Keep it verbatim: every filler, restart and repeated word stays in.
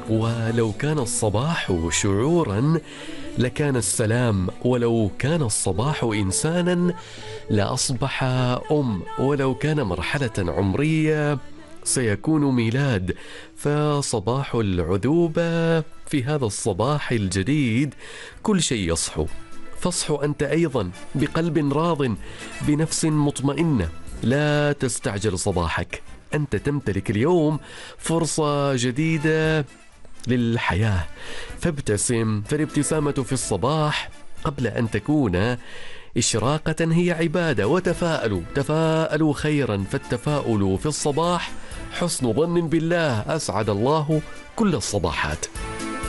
ولو كان الصباح شعورا لكان السلام، ولو كان الصباح إنسانا لأصبح أم، ولو كان مرحلة عمرية سيكون ميلاد. فصباح العذوبة في هذا الصباح الجديد كل شيء يصحو. فاصحو أنت أيضا بقلب راض، بنفس مطمئنة. لا تستعجل صباحك، أنت تمتلك اليوم فرصة جديدة للحياة، فابتسم. فالابتسامة في الصباح قبل أن تكون إشراقة هي عبادة. وتفاءلوا تفاءلوا خيرا، فالتفاؤل في الصباح حسن ظن بالله. أسعد الله كل الصباحات.